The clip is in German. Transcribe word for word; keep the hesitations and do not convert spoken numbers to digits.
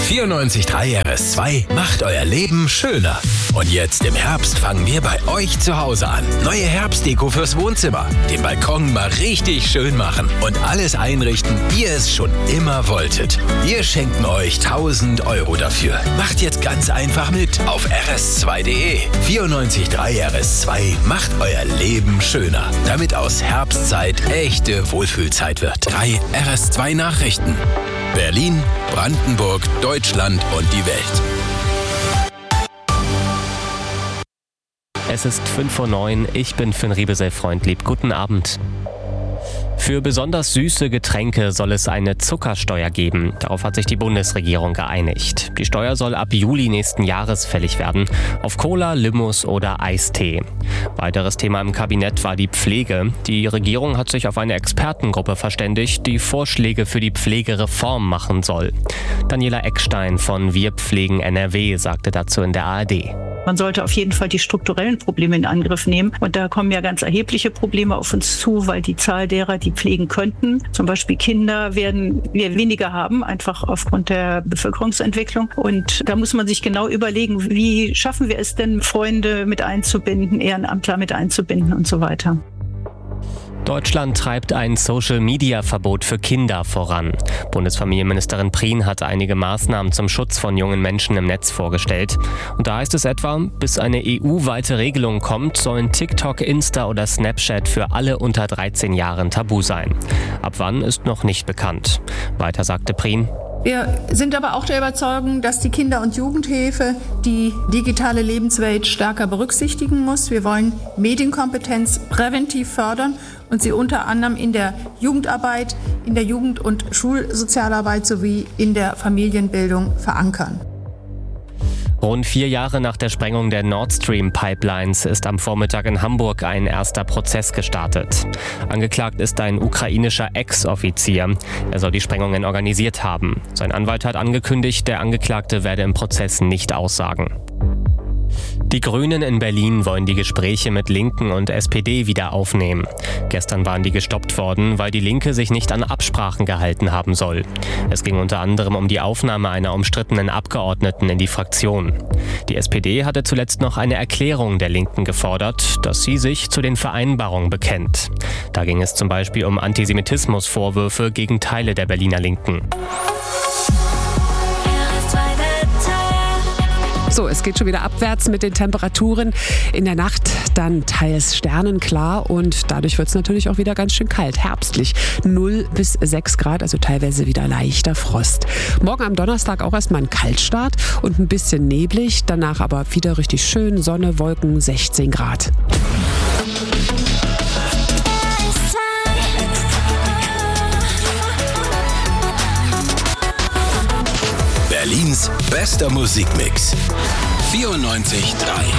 vierundneunzig Komma drei R S zwei macht euer Leben schöner. Und jetzt im Herbst fangen wir bei euch zu Hause an. Neue Herbstdeko fürs Wohnzimmer, den Balkon mal richtig schön machen und alles einrichten, wie ihr es schon immer wolltet. Wir schenken euch tausend Euro dafür. Macht jetzt ganz einfach mit auf R S zwei Punkt de. vierundneunzig Komma drei R S zwei macht euer Leben schöner, damit aus Herbstzeit echte Wohlfühlzeit wird. Drei R S zwei Nachrichten. Berlin, Brandenburg, Deutschland und die Welt. Es ist fünf Uhr neun, ich bin Finn Riebesell-Freundlieb. Guten Abend. Für besonders süße Getränke soll es eine Zuckersteuer geben. Darauf hat sich die Bundesregierung geeinigt. Die Steuer soll ab Juli nächsten Jahres fällig werden. Auf Cola, Limos oder Eistee. Weiteres Thema im Kabinett war die Pflege. Die Regierung hat sich auf eine Expertengruppe verständigt, die Vorschläge für die Pflegereform machen soll. Daniela Eckstein von Wir pflegen N R W sagte dazu in der A R D. Man sollte auf jeden Fall die strukturellen Probleme in Angriff nehmen. Und da kommen ja ganz erhebliche Probleme auf uns zu, weil die Zahl derer, die pflegen könnten, zum Beispiel Kinder, werden wir weniger haben, einfach aufgrund der Bevölkerungsentwicklung. Und da muss man sich genau überlegen, wie schaffen wir es denn, Freunde mit einzubinden, Ehrenamtler mit einzubinden und so weiter. Deutschland treibt ein Social-Media-Verbot für Kinder voran. Bundesfamilienministerin Prien hat einige Maßnahmen zum Schutz von jungen Menschen im Netz vorgestellt. Und da heißt es etwa, bis eine E U-weite Regelung kommt, sollen TikTok, Insta oder Snapchat für alle unter dreizehn Jahren tabu sein. Ab wann ist noch nicht bekannt. Weiter sagte Prien: Wir sind aber auch der Überzeugung, dass die Kinder- und Jugendhilfe die digitale Lebenswelt stärker berücksichtigen muss. Wir wollen Medienkompetenz präventiv fördern und sie unter anderem in der Jugendarbeit, in der Jugend- und Schulsozialarbeit sowie in der Familienbildung verankern. Rund vier Jahre nach der Sprengung der Nord Stream Pipelines ist am Vormittag in Hamburg ein erster Prozess gestartet. Angeklagt ist ein ukrainischer Ex-Offizier. Er soll die Sprengungen organisiert haben. Sein Anwalt hat angekündigt, der Angeklagte werde im Prozess nicht aussagen. Die Grünen in Berlin wollen die Gespräche mit Linken und S P D wieder aufnehmen. Gestern waren die gestoppt worden, weil die Linke sich nicht an Absprachen gehalten haben soll. Es ging unter anderem um die Aufnahme einer umstrittenen Abgeordneten in die Fraktion. Die S P D hatte zuletzt noch eine Erklärung der Linken gefordert, dass sie sich zu den Vereinbarungen bekennt. Da ging es zum Beispiel um Antisemitismusvorwürfe gegen Teile der Berliner Linken. So, es geht schon wieder abwärts mit den Temperaturen. In der Nacht dann teils sternenklar und dadurch wird es natürlich auch wieder ganz schön kalt, herbstlich. null bis sechs Grad, also teilweise wieder leichter Frost. Morgen am Donnerstag auch erstmal ein Kaltstart und ein bisschen neblig, danach aber wieder richtig schön, Sonne, Wolken, sechzehn Grad. Berlins bester Musikmix. vierundneunzig Komma drei